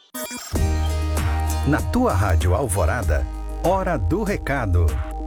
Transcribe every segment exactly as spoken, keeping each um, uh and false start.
Na tua Rádio Alvorada, Hora do Recado.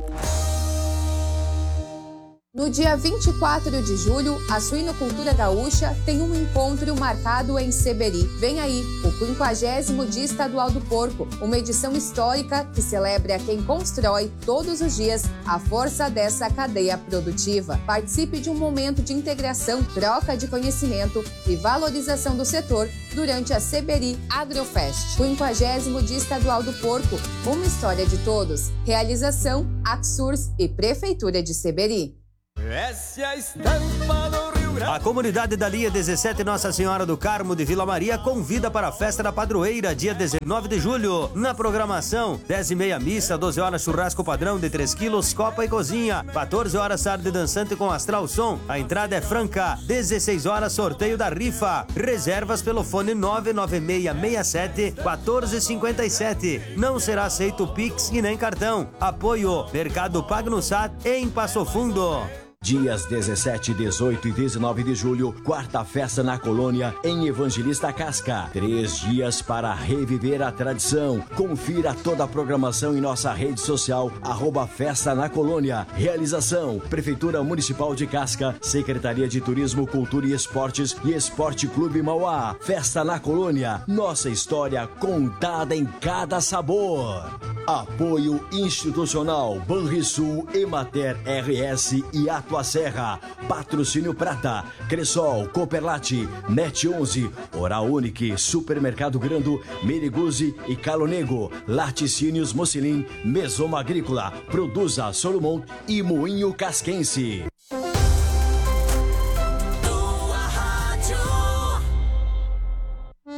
No dia vinte e quatro de julho, a Suinocultura Gaúcha tem um encontro marcado em Seberi. Vem aí, o quinquagésimo Dia Estadual do Porco, uma edição histórica que celebra quem constrói todos os dias a força dessa cadeia produtiva. Participe de um momento de integração, troca de conhecimento e valorização do setor durante a Seberi Agrofest. quinquagésimo Dia Estadual do Porco, uma história de todos. Realização, Axurs e Prefeitura de Seberi. Essa é a estampa do Rio Grande. A comunidade da linha dezessete Nossa Senhora do Carmo de Vila Maria convida para a festa da padroeira, dia dezenove de julho. Na programação, dez e meia missa, doze horas churrasco padrão de três quilos, copa e cozinha. quatorze horas tarde dançante com Astral Som. A entrada é franca. dezesseis horas sorteio da rifa. Reservas pelo fone nove nove seis seis sete quatro cinco sete. Não será aceito Pix e nem cartão. Apoio Mercado Pagnussat em Passo Fundo. Dias dezessete, dezoito e dezenove de julho, quarta festa na colônia em Evangelista Casca. Três dias para reviver a tradição. Confira toda a programação em nossa rede social, arroba Festa na Colônia. Realização, Prefeitura Municipal de Casca, Secretaria de Turismo, Cultura e Esportes e Esporte Clube Mauá. Festa na Colônia, nossa história contada em cada sabor. Apoio institucional, Banrisul, Emater R S e Atuação Serra, Patrocínio Prata, Cressol, Cooperlate, Net onze, Oral Unique, Supermercado Grando, Meriguzi e Calonego, Laticínios Mocilin, Mesoma Agrícola, Produza Solomon e Moinho Casquense.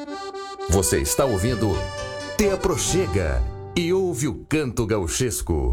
Você está ouvindo Te Aproxega e ouve o canto gauchesco.